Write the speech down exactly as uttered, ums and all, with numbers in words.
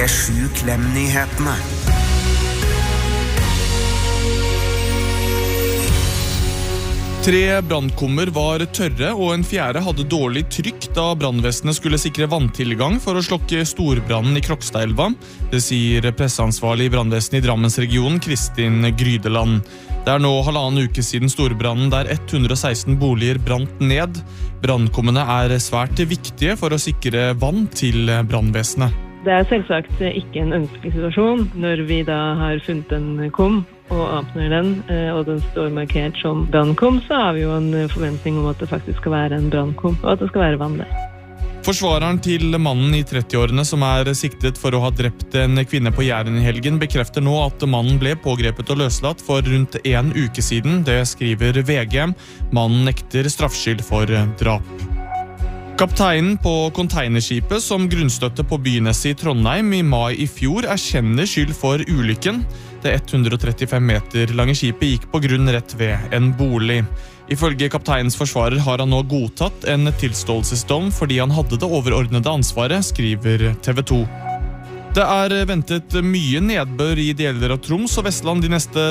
Sju Klem-nyhetene. Tre brannkummer var tørre, og en fjerde hadde dårlig trykk da brannvesenet skulle sikre vanntilgang for å slokke storbrannen i Krokstadelva. Det sier presseansvarlig i brannvesenet i Drammensregionen, Kristin Grydeland. Det er nå halvannen uke siden storbrannen der ett hundre og seksten boliger brant ned. Brannkummene er svært viktige for å sikre vann til brannvesenet. Det er selvsagt ikke en ønskelig situasjon når vi da har funnet en kum og åpner den, og den står markert som brannkum, så har vi jo en forventning om at det faktisk skal være en brannkum, og at det skal være vann der. Forsvareren til mannen i trettiårene som er siktet for å ha drept en kvinne på Jæren i helgen, bekrefter nå at mannen ble pågrepet og løslatt for rundt en uke siden. Det skriver V G. Mannen nekter straffskyld for drap. Kapteinen på containerskipet som grunnstøtte på Byneset i Trondheim i mai i fjor erkjenner skyld for ulykken. Det ett hundre og trettifem meter lange skipet gikk på grunn rett ved en bolig. Ifølge kapteinens forsvarer har han nå godtatt en tilståelsesdom fordi han hadde det overordnede ansvaret, skriver T V to. Det er ventet mye nedbør i deler av Troms og Vestland de neste